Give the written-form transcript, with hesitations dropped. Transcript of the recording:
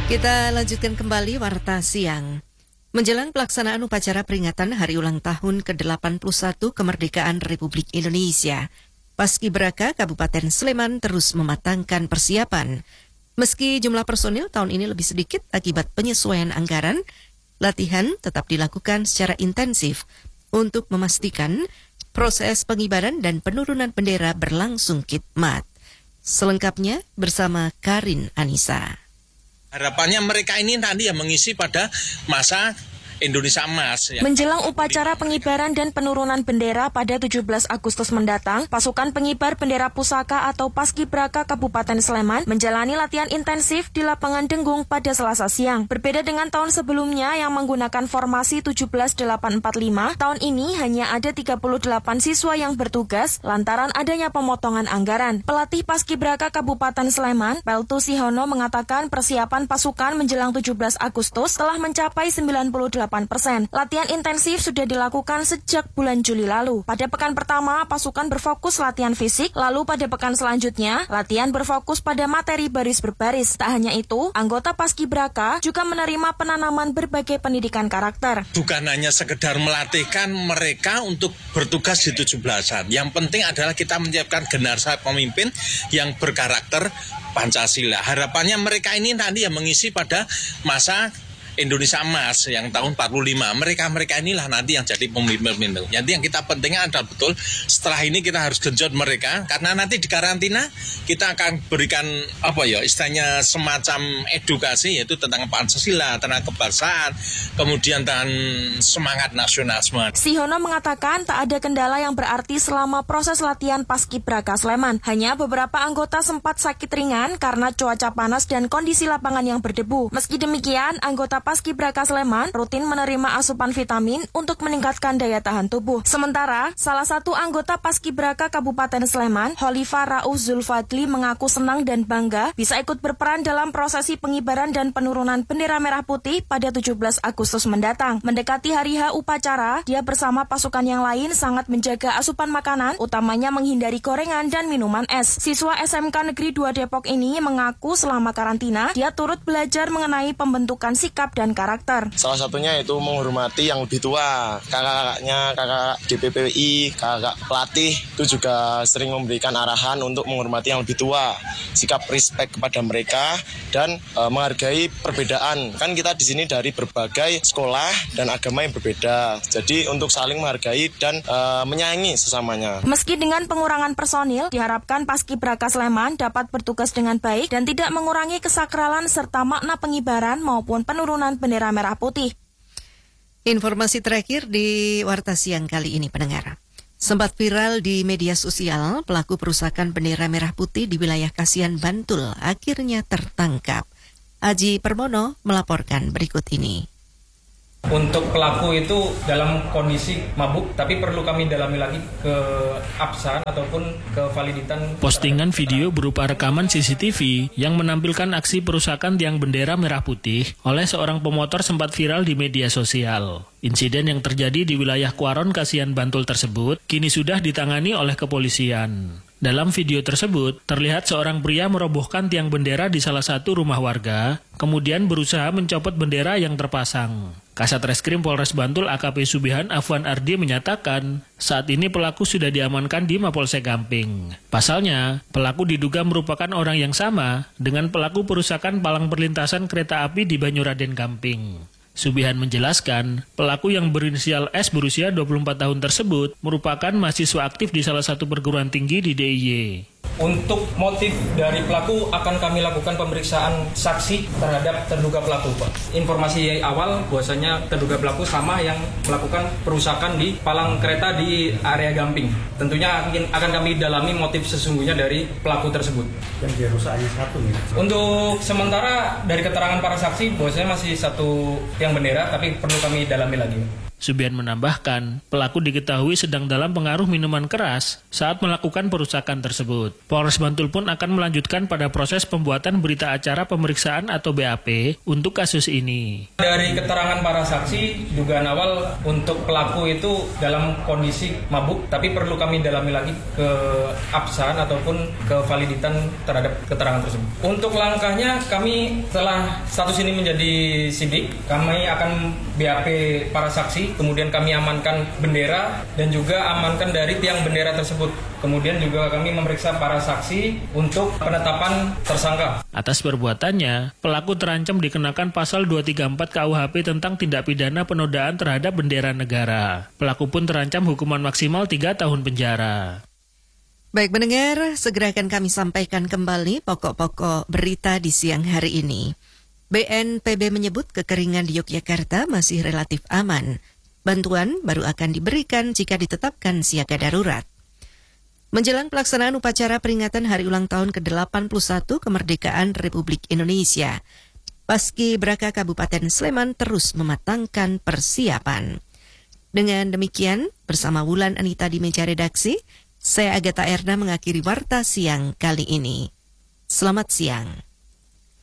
Kita lanjutkan kembali Warta Siang. Menjelang pelaksanaan upacara peringatan Hari Ulang Tahun ke-81 Kemerdekaan Republik Indonesia, Paskibraka Kabupaten Sleman terus mematangkan persiapan. Meski jumlah personil tahun ini lebih sedikit akibat penyesuaian anggaran, latihan tetap dilakukan secara intensif untuk memastikan proses pengibaran dan penurunan bendera berlangsung khidmat. Selengkapnya bersama Karin Anissa. Harapannya mereka ini nanti yang mengisi pada masa Indonesia Emas. Menjelang upacara pengibaran dan penurunan bendera pada 17 Agustus mendatang, pasukan pengibar bendera pusaka atau Paskibraka Kabupaten Sleman menjalani latihan intensif di lapangan Denggung pada Selasa siang. Berbeda dengan tahun sebelumnya yang menggunakan formasi 17845, tahun ini hanya ada 38 siswa yang bertugas lantaran adanya pemotongan anggaran. Pelatih Paskibraka Kabupaten Sleman, Peltu Sihono, mengatakan persiapan pasukan menjelang 17 Agustus telah mencapai 98%. Latihan intensif sudah dilakukan sejak bulan Juli lalu. Pada pekan pertama, pasukan berfokus latihan fisik, lalu pada pekan selanjutnya, latihan berfokus pada materi baris berbaris. Tak hanya itu, anggota Paskibraka juga menerima penanaman berbagai pendidikan karakter. Bukan hanya sekedar melatihkan mereka untuk bertugas di 17-an. Yang penting adalah kita menyiapkan generasi pemimpin yang berkarakter Pancasila. Harapannya mereka ini nanti yang mengisi pada masa Indonesia Emas yang tahun 45. Mereka inilah nanti yang jadi pemimpin. Jadi yang kita pentingnya adalah betul setelah ini kita harus genjot mereka karena nanti di karantina kita akan berikan istilahnya semacam edukasi yaitu tentang Pancasila, tentang kebangsaan, kemudian tentang semangat nasionalisme. Sihono mengatakan tak ada kendala yang berarti selama proses latihan Paskibraka Sleman. Hanya beberapa anggota sempat sakit ringan karena cuaca panas dan kondisi lapangan yang berdebu. Meski demikian, anggota Paskibraka Sleman rutin menerima asupan vitamin untuk meningkatkan daya tahan tubuh. Sementara, salah satu anggota Paskibraka Kabupaten Sleman, Holifah Rauf Zulfadli, mengaku senang dan bangga bisa ikut berperan dalam prosesi pengibaran dan penurunan bendera merah putih pada 17 Agustus mendatang. Mendekati hari H upacara, dia bersama pasukan yang lain sangat menjaga asupan makanan, utamanya menghindari gorengan dan minuman es. Siswa SMK Negeri 2 Depok ini mengaku selama karantina, dia turut belajar mengenai pembentukan sikap dan karakter. Salah satunya itu menghormati yang lebih tua, kakak-kakaknya, kakak DPPI, kakak pelatih itu juga sering memberikan arahan untuk menghormati yang lebih tua, sikap respect kepada mereka dan menghargai perbedaan. Kan kita di sini dari berbagai sekolah dan agama yang berbeda, jadi untuk saling menghargai dan menyayangi sesamanya. Meski dengan pengurangan personil, diharapkan Paskibraka Sleman dapat bertugas dengan baik dan tidak mengurangi kesakralan serta makna pengibaran maupun penurunan bendera merah putih. Informasi terakhir di Warta Siang kali ini, pendengar. Sempat viral di media sosial, pelaku perusakan bendera merah putih di wilayah Kasihan, Bantul akhirnya tertangkap. Aji Permono melaporkan berikut ini. Untuk pelaku itu dalam kondisi mabuk, tapi perlu kami dalami lagi ke absen ataupun ke validitan. Postingan video berupa rekaman CCTV yang menampilkan aksi perusakan tiang bendera merah putih oleh seorang pemotor sempat viral di media sosial. Insiden yang terjadi di wilayah Kuaron, Kasihan, Bantul tersebut kini sudah ditangani oleh kepolisian. Dalam video tersebut, terlihat seorang pria merobohkan tiang bendera di salah satu rumah warga, kemudian berusaha mencopot bendera yang terpasang. Kasat Reskrim Polres Bantul AKP Subihan Afwan Ardi menyatakan, saat ini pelaku sudah diamankan di Mapolsek Gamping. Pasalnya, pelaku diduga merupakan orang yang sama dengan pelaku perusakan palang perlintasan kereta api di Banyuraden Gamping. Subihan menjelaskan, pelaku yang berinisial S berusia 24 tahun tersebut merupakan mahasiswa aktif di salah satu perguruan tinggi di DIY. Untuk motif dari pelaku akan kami lakukan pemeriksaan saksi terhadap terduga pelaku, Pak. Informasi awal bahwasanya terduga pelaku sama yang melakukan perusakan di palang kereta di area Gamping. Tentunya akan kami dalami motif sesungguhnya dari pelaku tersebut. Yang dirusaknya satu nih. Untuk sementara dari keterangan para saksi bahwasanya masih satu tiang bendera, tapi perlu kami dalami lagi. Subian menambahkan, pelaku diketahui sedang dalam pengaruh minuman keras saat melakukan perusakan tersebut. Polres Bantul pun akan melanjutkan pada proses pembuatan berita acara pemeriksaan atau BAP untuk kasus ini. Dari keterangan para saksi, dugaan awal untuk pelaku itu dalam kondisi mabuk, tapi perlu kami dalami lagi ke absahan ataupun ke validitan terhadap keterangan tersebut. Untuk langkahnya, kami setelah status ini menjadi sidik, kami akan BAP para saksi, kemudian kami amankan bendera dan juga amankan dari tiang bendera tersebut. Kemudian juga kami memeriksa para saksi untuk penetapan tersangka. Atas perbuatannya, pelaku terancam dikenakan pasal 234 KUHP tentang tindak pidana penodaan terhadap bendera negara. Pelaku pun terancam hukuman maksimal 3 tahun penjara. Baik pendengar, segera akan kami sampaikan kembali pokok-pokok berita di siang hari ini. BNPB menyebut kekeringan di Yogyakarta masih relatif aman. Bantuan baru akan diberikan jika ditetapkan siaga darurat. Menjelang pelaksanaan upacara peringatan Hari Ulang Tahun ke-81 Kemerdekaan Republik Indonesia, Paskibraka Kabupaten Sleman terus mematangkan persiapan. Dengan demikian, bersama Wulan Anita di meja redaksi, saya Agatha Erna mengakhiri Warta Siang kali ini. Selamat siang.